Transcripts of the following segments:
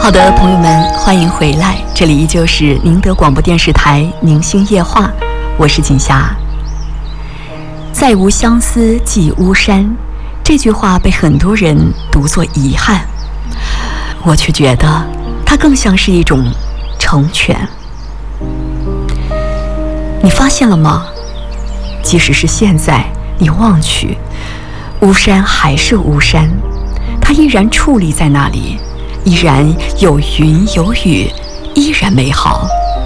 好的，朋友们，欢迎回来，这里依旧是宁德广播电视台宁星夜话，我是锦霞。再无相思寄巫山，这句话被很多人读作遗憾，我却觉得它更像是一种成全。你发现了吗？即使是现在你望去，巫山还是巫山，它依然矗立在那里，依然有云有雨，依然美好。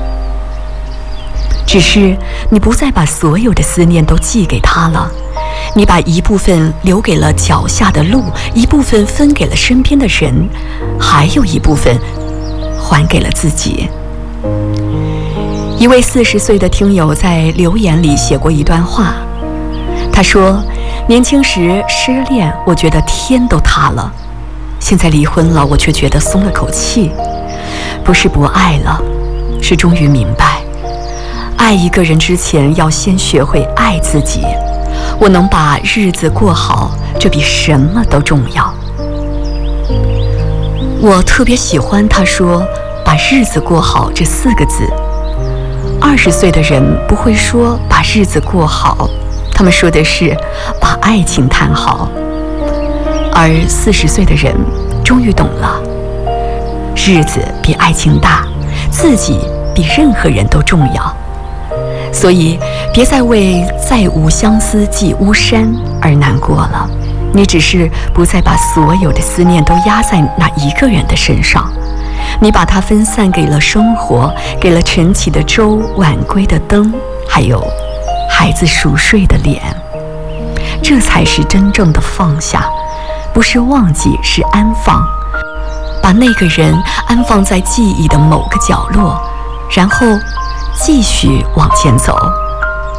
只是你不再把所有的思念都寄给他了，你把一部分留给了脚下的路，一部分分给了身边的人，还有一部分还给了自己。一位40岁的听友在留言里写过一段话，他说：年轻时失恋，我觉得天都塌了，现在离婚了，我却觉得松了口气。不是不爱了，是终于明白，爱一个人之前要先学会爱自己。我能把日子过好，这比什么都重要。我特别喜欢他说把日子过好这4个字。20岁的人不会说把日子过好，他们说的是把爱情谈好。而40岁的人终于懂了，日子比爱情大，自己比任何人都重要。所以别再为再无相思寄巫山而难过了，你只是不再把所有的思念都压在那一个人的身上，你把它分散给了生活，给了晨起的粥，晚归的灯，还有孩子熟睡的脸。这才是真正的放下，不是忘记，是安放。把那个人安放在记忆的某个角落，然后继续往前走。